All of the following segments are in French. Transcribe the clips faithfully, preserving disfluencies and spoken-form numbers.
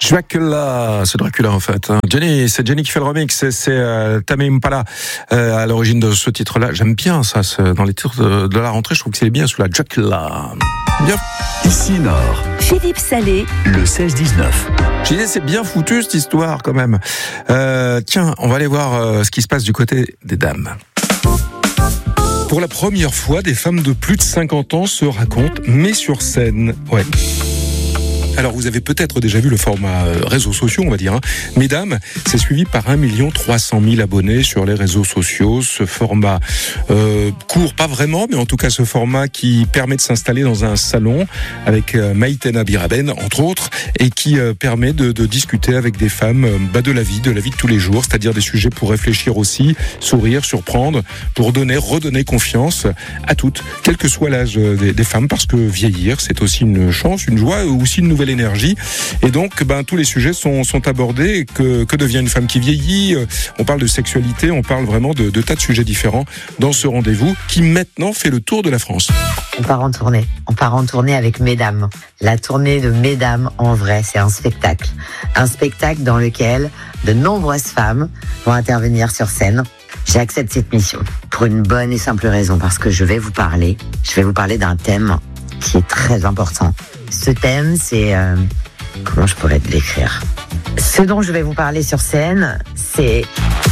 Dracula, c'est Dracula en fait. Jenny, c'est Jenny qui fait le remix, c'est, c'est euh, Tame Impala euh, à l'origine de ce titre-là. J'aime bien ça, c'est, dans les titres de, de la rentrée, je trouve que c'est bien sous la Dracula. Bien. Ici Nord. Philippe Salé. Le seize dix-neuf. Je disais, c'est bien foutu cette histoire quand même. Euh, tiens, on va aller voir euh, ce qui se passe du côté des dames. Pour la première fois, des femmes de plus de cinquante ans se racontent, mais sur scène. Ouais. Alors vous avez peut-être déjà vu le format euh, réseaux sociaux, on va dire. Hein. Mesdames, c'est suivi par un million trois cent mille abonnés sur les réseaux sociaux. Ce format euh, court, pas vraiment, mais en tout cas ce format qui permet de s'installer dans un salon avec euh, Maïtena Biraben, entre autres, et qui euh, permet de, de discuter avec des femmes euh, bah, de la vie, de la vie de tous les jours, c'est-à-dire des sujets pour réfléchir aussi, sourire, surprendre, pour donner, redonner confiance à toutes, quel que soit l'âge des, des femmes, parce que vieillir, c'est aussi une chance, une joie, ou aussi une nouvelle énergie. Et donc, ben, tous les sujets sont, sont abordés. Que, que devient une femme qui vieillit? On parle de sexualité, on parle vraiment de, de tas de sujets différents dans ce rendez-vous qui maintenant fait le tour de la France. On part en tournée. On part en tournée avec Mesdames. La tournée de Mesdames, en vrai, c'est un spectacle. Un spectacle dans lequel de nombreuses femmes vont intervenir sur scène. J'accepte cette mission pour une bonne et simple raison, parce que je vais vous parler, je vais vous parler d'un thème qui est très important. Ce thème, c'est... Euh, comment je pourrais te l'écrire ? Ce dont je vais vous parler sur scène, c'est...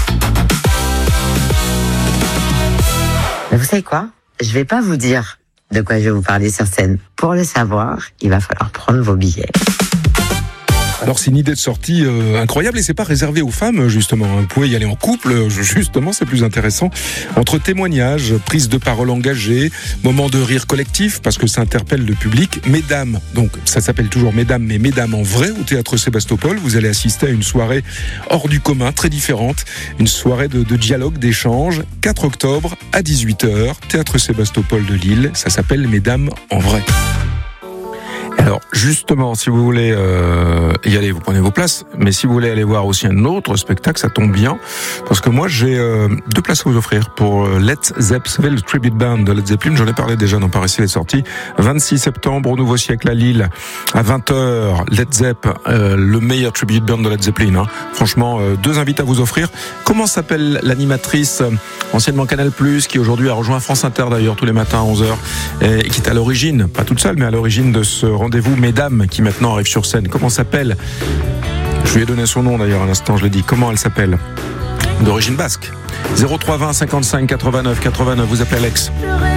Mais vous savez quoi ? Je vais pas vous dire de quoi je vais vous parler sur scène. Pour le savoir, il va falloir prendre vos billets. Alors c'est une idée de sortie euh, incroyable et c'est pas réservé aux femmes justement. Vous pouvez y aller en couple, justement c'est plus intéressant. Entre témoignages, prise de parole engagée, moments de rire collectif parce que ça interpelle le public. Mesdames, donc ça s'appelle toujours Mesdames, mais Mesdames en vrai au Théâtre Sébastopol. Vous allez assister à une soirée hors du commun, très différente, une soirée de, de dialogue, d'échange. quatre octobre à dix-huit heures, Théâtre Sébastopol de Lille. Ça s'appelle Mesdames en vrai. Alors justement, si vous voulez euh, y aller, vous prenez vos places. Mais si vous voulez aller voir aussi un autre spectacle, ça tombe bien, parce que moi j'ai euh, deux places à vous offrir pour euh, Led Zepp, vous savez, le tribute band de Led Zeppelin. J'en ai parlé déjà dans Paris, c'est les sorties. vingt-six septembre au Nouveau Siècle à Lille, à vingt heures. Led Zepp, euh, le meilleur tribute band de Led Zeppelin. Hein. Franchement, euh, deux invités à vous offrir. Comment s'appelle l'animatrice euh, anciennement Canal+, qui aujourd'hui a rejoint France Inter d'ailleurs tous les matins à onze heures, et qui est à l'origine, pas toute seule, mais à l'origine de ce rendez-vous Mesdames qui maintenant arrive sur scène. Comment s'appelle ? Je lui ai donné son nom d'ailleurs à l'instant, je l'ai dit. Comment elle s'appelle ? D'origine basque. zéro trois vingt cinquante-cinq quatre-vingt-neuf quatre-vingt-neuf, vous appelez Alex.